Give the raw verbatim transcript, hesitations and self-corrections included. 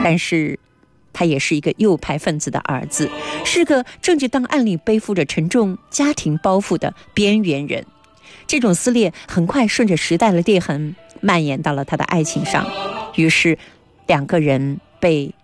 但是他也是一个右派分子的儿子，是个政治档案里背负着沉重家庭包袱的边缘人。这种撕裂很快顺着时代的裂痕蔓延到了他的爱情上，于是两个人被